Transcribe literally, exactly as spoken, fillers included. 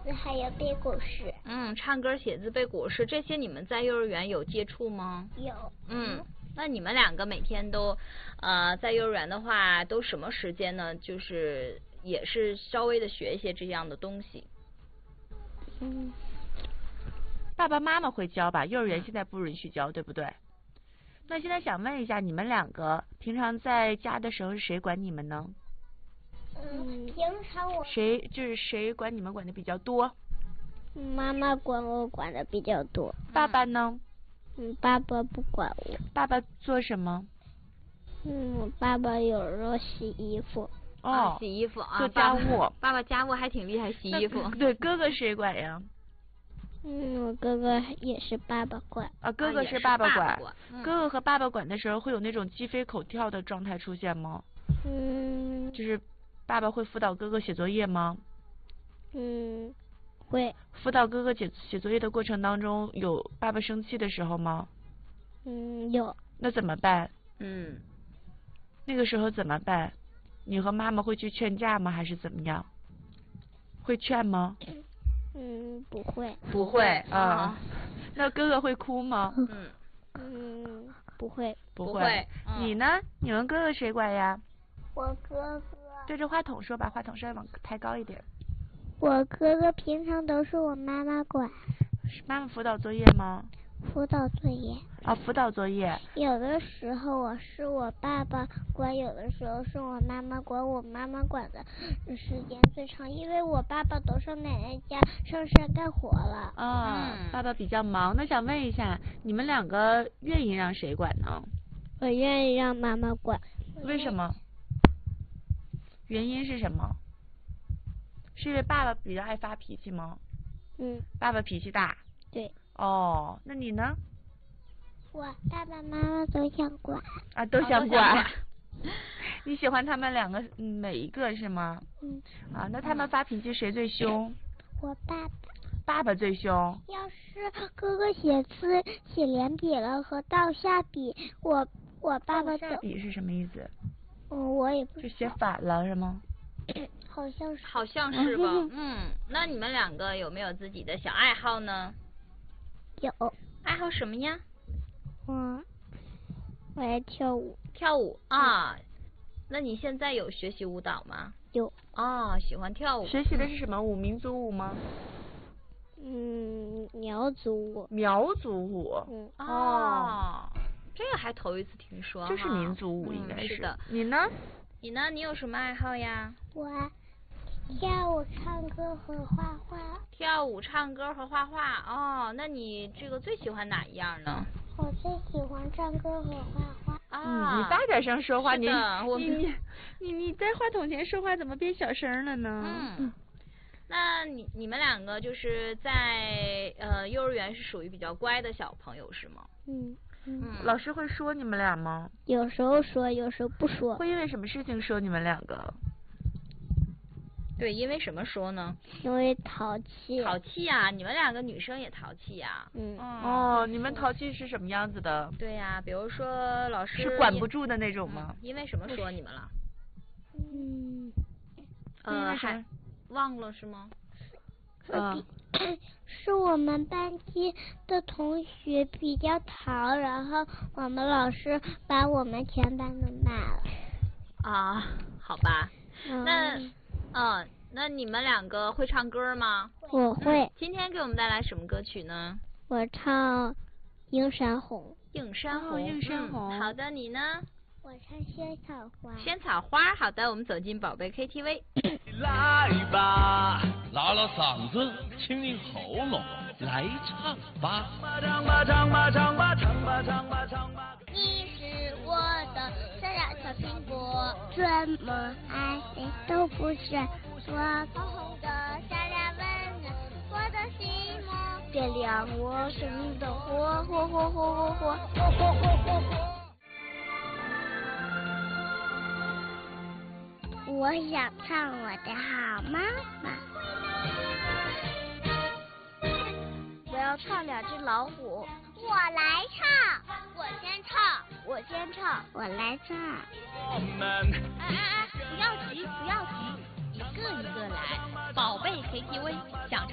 字还有背古诗。 嗯，唱歌、写字、背古诗，这些你们在幼儿园有接触吗？ 有。 嗯，那你们两个每天都，呃，在幼儿园的话，都什么时间呢？就是也是稍微的学一些这样的东西。 嗯， 爸爸妈妈会教吧？幼儿园现在不允许教，对不对？那现在想问一下，你们两个平常在家的时候是谁管你们呢？ 嗯，平常我谁就是谁管你们管的比较多？ 妈妈管我管的比较多。 爸爸呢？ 嗯，爸爸不管我。 爸爸做什么？ 嗯，爸爸有时候洗衣服。 哦， 啊、洗衣服啊， 做家务。 爸爸, 爸爸家务还挺厉害，洗衣服。 对，哥哥谁管呀？ 嗯，我哥哥也是爸爸管。 啊，哥哥是爸爸管。 爸爸管嗯、 哥哥和爸爸管的时候，会有那种鸡飞狗跳的状态出现吗？ 嗯。 就是爸爸会辅导哥哥写作业吗？ 嗯，会。 辅导哥哥写写作业的过程当中，有爸爸生气的时候吗？ 嗯，有。 那怎么办？ 嗯。 那个时候怎么办？你和妈妈会去劝架吗？还是怎么样？会劝吗？ 嗯，不会。 不会啊。那哥哥会哭吗？ 嗯。 嗯，不会。 不会。 不会嗯、你呢？你们哥哥谁管呀？ 我哥哥。 对着话筒说，把话筒稍微往抬高一点。 我哥哥平常都是我妈妈管。 是妈妈辅导作业吗？ 辅导作业。 啊，辅导作业。 有的时候我是我爸爸管，有的时候是我妈妈管。我妈妈管的时间最长，因为我爸爸都上奶奶家上山干活了。 啊、 嗯， 爸爸比较忙。那想问一下，你们两个愿意让谁管呢？ 我愿意让妈妈管。 为什么？原因是什么？是因为爸爸比较爱发脾气吗？ 嗯。 爸爸脾气大。 对。 哦，那你呢？ 我爸爸妈妈都想管。 啊，都想管。 哦、 你喜欢他们两个哪一个是吗？ 嗯。 啊，那他们发脾气谁最凶？ 我爸爸。 爸爸最凶。 要是哥哥写字写连笔了和倒下笔，我我爸爸倒下笔是什么意思？ 嗯，我也不知道。 就写反了是吗？ 好像是。 好像是吧。嗯，那你们两个有没有自己的小爱好呢？ 有。 爱好什么呀？ 嗯，我爱跳舞。 跳舞啊？嗯、那你现在有学习舞蹈吗？ 有。 哦，喜欢跳舞。 学习的是什么舞？民族舞吗？ 嗯，苗族舞。 苗族舞。 嗯。 哦，这个还头一次听说。 这是民族舞，应该是、嗯、是的。 你呢？ 你呢？你有什么爱好呀？ 我跳舞、唱歌和画画。 跳舞、唱歌和画画。哦，那你这个最喜欢哪一样呢？ 我最喜欢唱歌和画画。 啊， 嗯、你大点声说话，你我你你你你在话筒前说话怎么变小声了呢？ 嗯，那你你们两个就是在呃幼儿园是属于比较乖的小朋友是吗？ 嗯嗯。 老师会说你们俩吗？ 有时候说，有时候不说。 会因为什么事情说你们两个？ 对，因为什么说呢？ 因为淘气。 淘气呀、啊！你们两个女生也淘气呀、啊。 嗯。 哦，你们淘气是什么样子的？ 对呀、啊，比如说老师是管不住的那种吗？ 嗯、因为什么说你们了？ 嗯。 呃，还忘了是吗？ 嗯。 是我们班级的同学比较淘，然后我们老师把我们全班都骂了。 啊，好吧。 嗯、 那，嗯，那你们两个会唱歌吗？ 我会、 嗯。今天给我们带来什么歌曲呢？ 我唱《映山红》。 映山红， 映山红、 嗯。好的，你呢？ 我唱仙草花。 仙草花，好的，我们走进宝贝 K T V。 来吧，拉拉嗓子，清清喉咙，来唱吧。唱吧唱吧唱吧唱吧唱吧唱吧。 你是我的小呀小苹果，怎么爱谁都不是。我红红的小呀温暖我的心窝，点亮我生命的火火火火火火火火火火火。我想唱我的好妈妈。我要唱两只老虎。我来唱。我先唱。我先唱。我来唱。 哎哎哎，不要急，不要急，一个一个来。宝贝 K T V，想唱。